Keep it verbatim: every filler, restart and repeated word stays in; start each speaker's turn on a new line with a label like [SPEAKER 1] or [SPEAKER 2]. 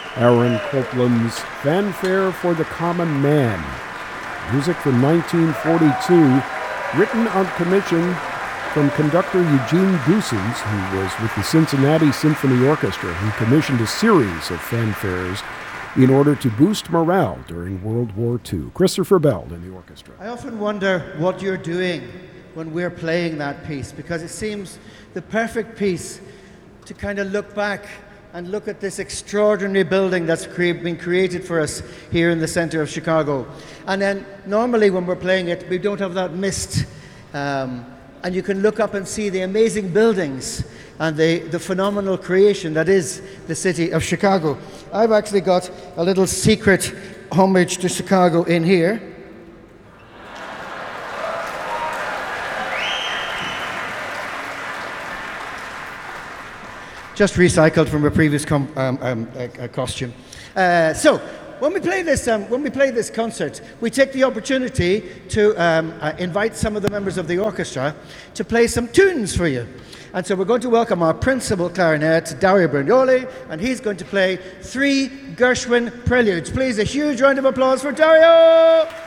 [SPEAKER 1] Aaron Copland's Fanfare for the Common Man. Music from nineteen forty-two, written on commission from conductor Eugene Goosens, who was with the Cincinnati Symphony Orchestra, who commissioned a series of fanfares in order to boost morale during World War Two. Christopher Bell in the orchestra.
[SPEAKER 2] I often wonder what you're doing when we're playing that piece, because it seems the perfect piece to kind of look back and look at this extraordinary building that's cre- been created for us here in the center of Chicago. And then normally when we're playing it, we don't have that mist. Um, and you can look up and see the amazing buildings and the, the phenomenal creation that is the city of Chicago. I've actually got a little secret homage to Chicago in here. Just recycled from a previous com- um, um, uh, costume. Uh, so, when we play this, um, when we play this concert, we take the opportunity to um, uh, invite some of the members of the orchestra to play some tunes for you. And so we're going to welcome our principal clarinet, Dario Brignoli, and he's going to play three Gershwin preludes. Please, a huge round of applause for Dario!